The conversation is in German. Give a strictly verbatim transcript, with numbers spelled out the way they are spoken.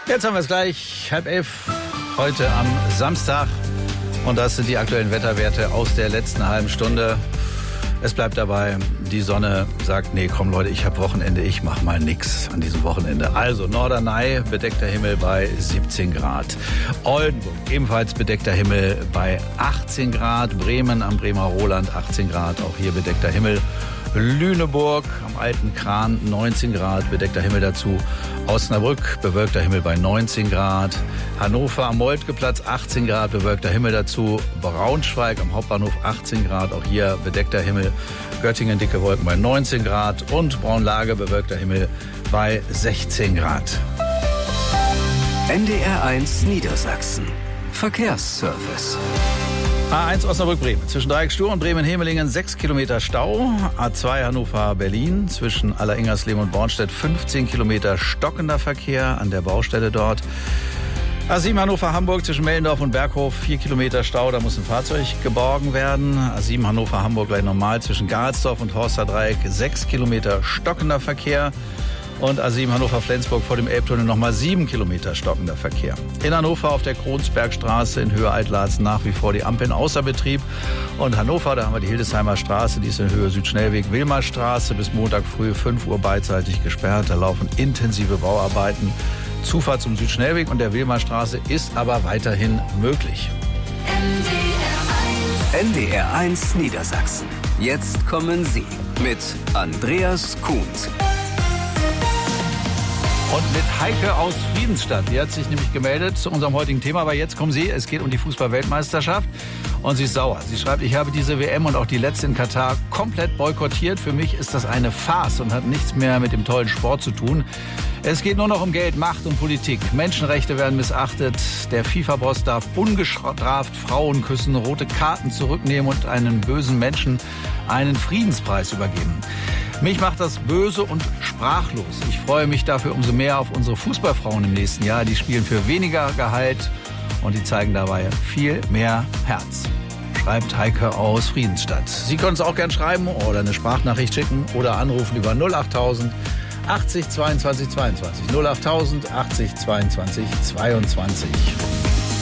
Jetzt haben wir es gleich, halb elf, heute am Samstag. Und das sind die aktuellen Wetterwerte aus der letzten halben Stunde. Es bleibt dabei, die Sonne sagt, nee, komm Leute, ich habe Wochenende, ich mach mal nix an diesem Wochenende. Also Norderney, bedeckter Himmel bei siebzehn Grad. Oldenburg, ebenfalls bedeckter Himmel bei achtzehn Grad. Bremen am Bremer Roland, achtzehn Grad, auch hier bedeckter Himmel. Lüneburg am Alten Kran, neunzehn Grad, bedeckter Himmel dazu. Osnabrück, bewölkter Himmel bei neunzehn Grad. Hannover am Moltkeplatz, achtzehn Grad, bewölkter Himmel dazu. Braunschweig am Hauptbahnhof, achtzehn Grad, auch hier bedeckter Himmel. Göttingen, dicke Wolken bei neunzehn Grad. Und Braunlage, bewölkter Himmel bei sechzehn Grad. N D R eins Niedersachsen. Verkehrsservice. A eins Osnabrück-Bremen. Zwischen Dreieckstur und Bremen-Hemelingen sechs Kilometer Stau. A zwei Hannover-Berlin. Zwischen Alleringersleben und Bornstedt fünfzehn Kilometer stockender Verkehr an der Baustelle dort. A sieben Hannover-Hamburg zwischen Mellendorf und Berghof vier Kilometer Stau. Da muss ein Fahrzeug geborgen werden. A sieben Hannover-Hamburg gleich normal zwischen Garelsdorf und Horsterdreieck sechs Kilometer stockender Verkehr. Und A sieben Hannover-Flensburg vor dem Elbtunnel nochmal sieben Kilometer stockender Verkehr. In Hannover auf der Kronsbergstraße in Höhe Altlarzen nach wie vor die Ampeln außer Betrieb. Und Hannover, da haben wir die Hildesheimer Straße, die ist in Höhe Südschnellweg Wilmerstraße bis Montag früh fünf Uhr beidseitig gesperrt. Da laufen intensive Bauarbeiten. Zufahrt zum Südschnellweg und der Wilmerstraße ist aber weiterhin möglich. N D R eins Niedersachsen. Jetzt kommen Sie mit Andreas Kuhns. Und mit Heike aus Friedensstadt. Die hat sich nämlich gemeldet zu unserem heutigen Thema. Aber jetzt kommen Sie, es geht um die Fußball-Weltmeisterschaft. Und sie ist sauer. Sie schreibt, ich habe diese W M und auch die letzte in Katar komplett boykottiert. Für mich ist das eine Farce und hat nichts mehr mit dem tollen Sport zu tun. Es geht nur noch um Geld, Macht und Politik. Menschenrechte werden missachtet. Der FIFA-Boss darf ungestraft Frauen küssen, rote Karten zurücknehmen und einem bösen Menschen einen Friedenspreis übergeben. Mich macht das böse und sprachlos. Ich freue mich dafür umso mehr auf unsere Fußballfrauen im nächsten Jahr. Die spielen für weniger Gehalt und die zeigen dabei viel mehr Herz. Schreibt Heike aus Friedensstadt. Sie können es auch gern schreiben oder eine Sprachnachricht schicken oder anrufen über null achttausend achtzig zweiundzwanzig zweiundzwanzig. null achttausend achtzig zweiundzwanzig zweiundzwanzig.